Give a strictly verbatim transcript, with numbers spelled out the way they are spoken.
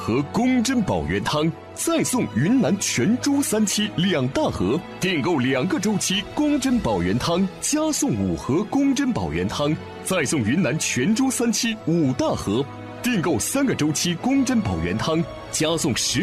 盒公珍宝元汤，再送云南全猪三七两大盒。订购两个周期公珍宝元汤，加送五盒公珍宝元汤，再送云南全猪三七五大盒。订购三个周期公珍宝元汤，加送十